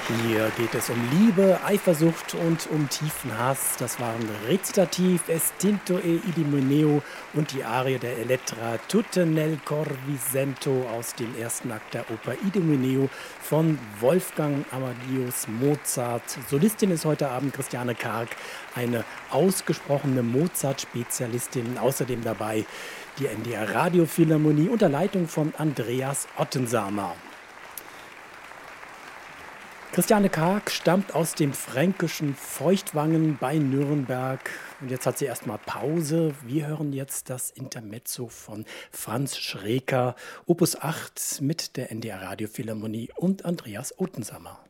Hier geht es um Liebe, Eifersucht und um tiefen Hass. Das waren Rezitativ, Estinto e Idomeneo und die Arie der Elettra Tutte nel cor Corvisento aus dem ersten Akt der Oper Idomeneo von Wolfgang Amadeus Mozart. Solistin ist heute Abend Christiane Karg, eine ausgesprochene Mozart-Spezialistin. Außerdem dabei die NDR Radiophilharmonie unter Leitung von Andreas Ottensamer. Christiane Karg stammt aus dem fränkischen Feuchtwangen bei Nürnberg. Und jetzt hat sie erstmal Pause. Wir hören jetzt das Intermezzo von Franz Schreker, Opus 8 mit der NDR Radiophilharmonie und Andreas Ottensamer.